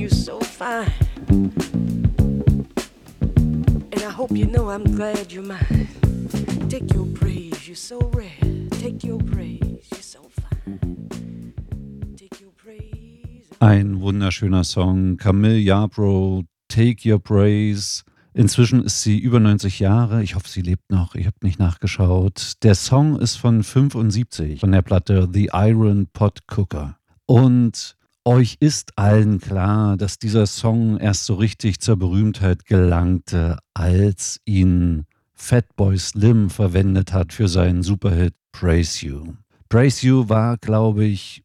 you're so fine. And I hope you know I'm glad you're mine. Take your praise, you're so rare. Take your praise, you're so fine. Take your praise. Ein wunderschöner Song. Camille Yarbrough, Take Your Praise. Inzwischen ist sie über 90 Jahre. Ich hoffe, sie lebt noch. Ich habe nicht nachgeschaut. Der Song ist von 75, von der Platte The Iron Pot Cooker. Und euch ist allen klar, dass dieser Song erst so richtig zur Berühmtheit gelangte, als ihn Fatboy Slim verwendet hat für seinen Superhit Praise You. Praise You war, glaube ich,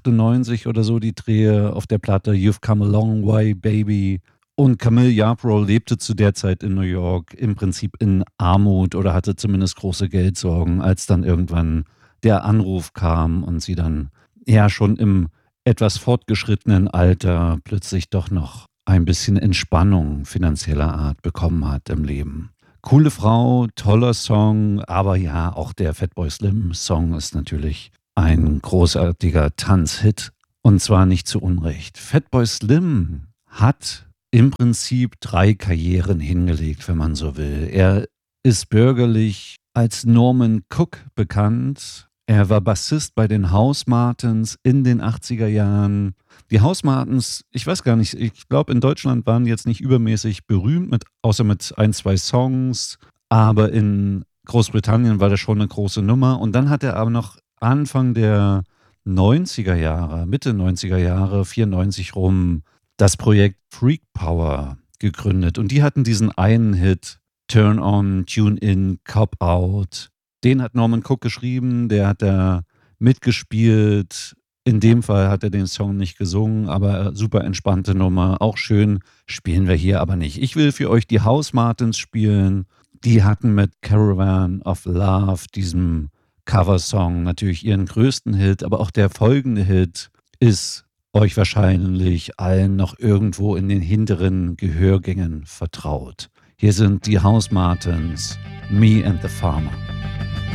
98 oder so die Drehe auf der Platte You've Come a Long Way, Baby. Und Camille Yarbrough lebte zu der Zeit in New York im Prinzip in Armut oder hatte zumindest große Geldsorgen, als dann irgendwann der Anruf kam und sie dann ja schon im etwas fortgeschrittenen Alter plötzlich doch noch ein bisschen Entspannung finanzieller Art bekommen hat im Leben. Coole Frau, toller Song, aber ja, auch der Fatboy Slim Song ist natürlich ein großartiger Tanzhit und zwar nicht zu Unrecht. Fatboy Slim hat im Prinzip 3 Karrieren hingelegt, wenn man so will. Er ist bürgerlich als Norman Cook bekannt. Er war Bassist bei den House Martins in den 80er Jahren. Die House Martins, ich weiß gar nicht, ich glaube in Deutschland waren die jetzt nicht übermäßig berühmt, außer mit 1, 2 Songs. Aber in Großbritannien war das schon eine große Nummer. Und dann hat er aber noch Anfang der 90er Jahre, Mitte 90er Jahre, 94 rum, das Projekt Freak Power gegründet. Und die hatten diesen einen Hit, Turn On, Tune In, Cop Out. Den hat Norman Cook geschrieben, der hat da mitgespielt. In dem Fall hat er den Song nicht gesungen, aber super entspannte Nummer. Auch schön, spielen wir hier aber nicht. Ich will für euch die House Martins spielen. Die hatten mit Caravan of Love, diesem Coversong, natürlich ihren größten Hit. Aber auch der folgende Hit ist euch wahrscheinlich allen noch irgendwo in den hinteren Gehörgängen vertraut. Hier sind die House Martins, Me and the Farmer.